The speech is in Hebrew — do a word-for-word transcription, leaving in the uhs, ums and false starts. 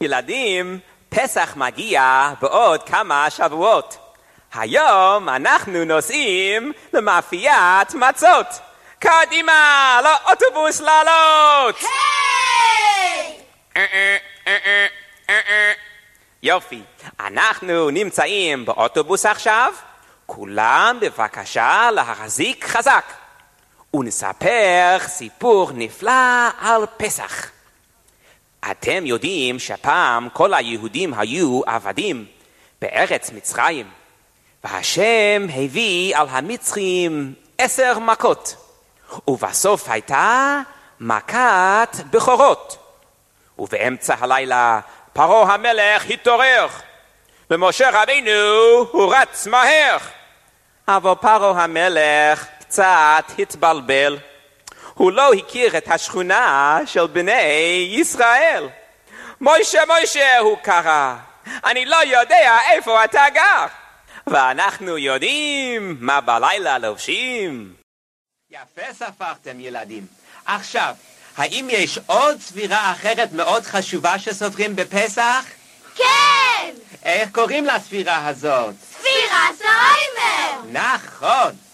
ילדים, פסח מגיע בעוד כמה שבועות. היום אנחנו נוסעים למאפיית מצות. קדימה, לאוטובוס לעלות! היי! יופי, אנחנו נמצאים באוטובוס עכשיו. כולם בבקשה להחזיק חזק. ונספר סיפור נפלא על פסח. אתם יודעים שפעם כל היהודים היו עבדים בארץ מצרים. והשם הביא על המצרים עשר מכות. ובסוף הייתה מכת בכורות. ובאמצע הלילה פרעה המלך התעורר. ומשה רבינו הוא רץ מהר. אבל פרעה המלך קצת התבלבל. הוא לא הכיר את השכונה של בני ישראל. מוישה, מוישה, הוא קרא. אני לא יודע איפה אתה גר. ואנחנו יודעים מה בלילה לובשים. יפה ספרתם ילדים. עכשיו, האם יש עוד ספירה אחרת מאוד חשובה שסופרים בפסח? כן! איך קוראים לספירה הזאת? ספירת העומר! נכון.